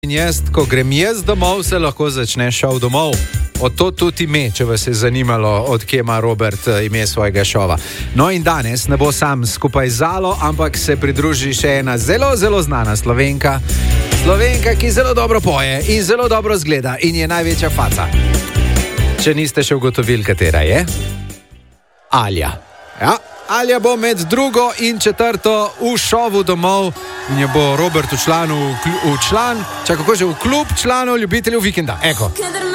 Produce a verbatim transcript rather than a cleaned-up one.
In jaz, ko grem jaz domov, se lahko začne šov domov. Od to tudi ime, če vas je zanimalo, od kje ima Robert ime svojega šova. No in danes ne bo sam skupaj z Zalo, ampak se pridruži še ena zelo, zelo znana Slovenka. Slovenka, ki zelo dobro poje in zelo dobro zgleda in je največja faca. Če niste še ugotovili, katera je? Alja. Ja, Alja bo med drugo in četrto v šovu domov in je bo Robert v članu, v član, čak kako že, v klub članov ljubiteljev vikenda. Eko.